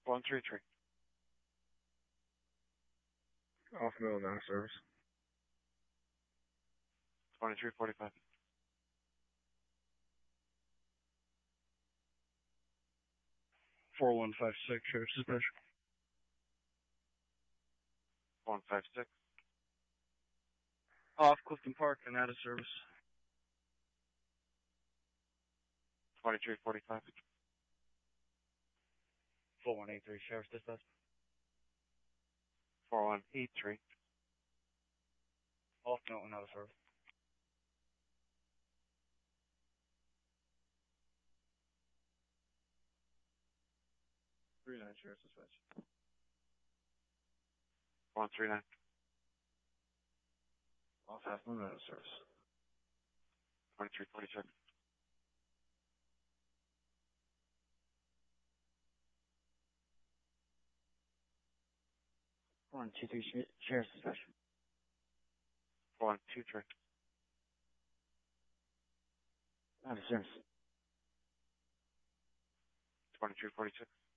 133. Off middle now, service. 2345. .4156, Sheriff's Dispatch. 156. Off Clifton Park and out of service. 2345. 4183, Sheriff's Dispatch. 4183. Off Milton, out of service. 39, Sheriff's Dispatch. 139. Off Half Moon, out of service. 2346. 123, Sheriff's Dispatch. 123. Out of service. 2346.